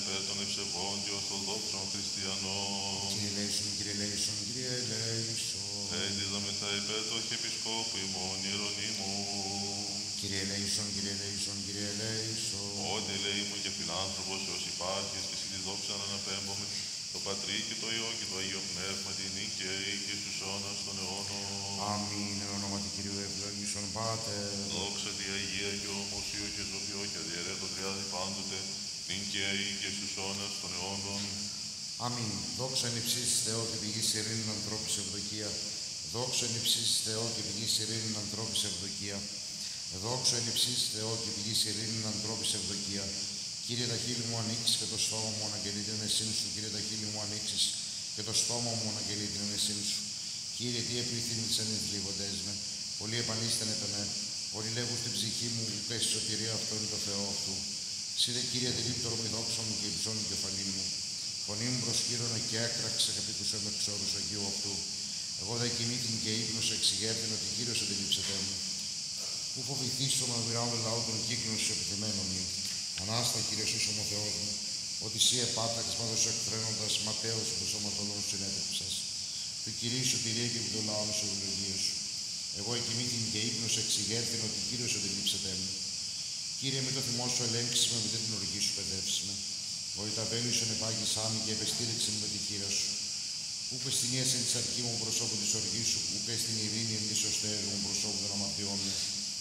υπέρ των ευσεβών και ορθοδόξων χριστιανών. Κύριε ελέησον, Κύριε ελέησον, Κύριε ελέησον. Έντιδαμεθα υπέρ του Αρχιεπισκόπου ημών Ιερονίμου. Κύριε ελέησον, Κύριε ελέησον, Κύριε ελέησον. Ότι ελεήμων και φιλάνθρωπος ως υπάρχεις και στη δόξα να αναπέμπουμε το Πατρί και το Υιό και το Αγίο Πνεύμα την νίκαιη και στους αιώνας των αιώνων. Αμήν. Εν ονόματι Κυρίου ευλογήσον Πάτερ. Δόξα τη Αγία και ομοσίου και ζωοποιό και αδιαιρέτω τριάδι πάντοτε νίκαιη και στους αιώνας των αιώνων. Αμήν. Δόξα εν υψίς Θεό και πηγής ειρήνην ανθρώπης ευδοκία. Δόξα εν υψίς Θεό και πηγής ειρήνην ανθρώπης ευδοκία. Δόξα εν υψίς Θεό και πηγής ειρήνην ανθρώπης ευδοκία. Κύριε, τα χείλη μου ανοίξεις και το στόμα μου αναγγελεί την ενεσύνη σου. Κύριε, τα χείλη μου ανοίξεις και το στόμα μου αναγγελεί την ενεσύνη σου. Κύριε, τι επιθύμησαν οι θλίβοντες με. Πολλοί επανίστανε με. Πολλοί λέγουν στην ψυχή μου, ούτε στη σωτηρία αυτό είναι το Θεό αυτού. Σύρε, Κύριε, δηλήπτωρο μου, δόξα μου και υψώνει κεφαλή μου. Φωνή μου προσκύρωνα και έκραξε καπήκουσε με ξόρους Αγίου αυτού. Εγώ δε κοιμήθην και ύπνος εξηγέρθην ότι Κύριος αντιλήψεται μου. Πού φοβηθείς το μαυράων λαού των κύκλων σου επιθυμένων μου. Ανάστα, Κύριε, σώσον ο Θεός μου, ότι εσύ επάταξες πάντως εκφραίνοντας ματέως του σωματολών συνέτευξας. Του Κυρίου σωτηρία και του λαού σου ευλογία σου. Εγώ εκοιμήθην και ύπνος εξηγέρθην ότι Κύριος αντιλήψεται μου. Κύριε, με το θυμό σου ελέγξεις με, με την οργή σου παιδεύσεις με. Ότι τα βέλη σου ενεπάγησά με και επεστήριξε με τη χείρα σου. Ούκ εστινίασε εν της αρκή μου προσώπου της οργής σου, ούκ εστιν ειρήνη εν της οστέρου μου προσώπου των αμαρτιών μου.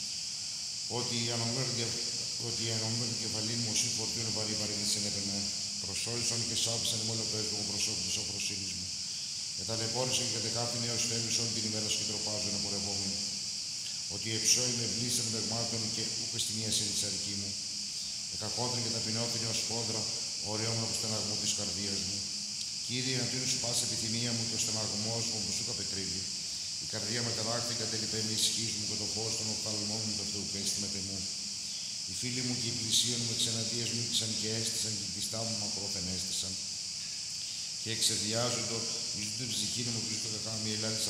Ότι η ανομμένη κεφαλή μου όσοι φορτίουν βαρύ παρήγησεν επ' εμέ. Προσώρισον και σάπησαν με όλο πες μου προσώπου της οφροσύνης μου. Εταλαιπώρησαν και δεκάφη νέος θέλους όλη την ημέρα και τροπάζουν απορευόμενοι. Ότι εψώοι με βλήσαν βεγμάτων και ούκ εστινίασε εν της αρκή μου. Εκακόταν και ταπεινώθην ως φόδρα, ωραίων από στεναγμού της καρδίας μου. Κύριε, αντίνου σου πάσα επιθυμία μου και ο στεναγμός μου που σου καπεκρύβει. Η καρδία μεταλλάχθη κατελειπέμει ισχύς μου και το φως των οφθαλμών μου το Θεουκέστη με τεμού. Οι φίλοι μου και οι πλησίων μου εξεναντίας μου ήρθαν και έστησαν και οι πιστά μου μακρόθεν έστησαν. Και εξεδιάζοντο, εις την ψυχή μου και εις το κακάμι ελάλησαν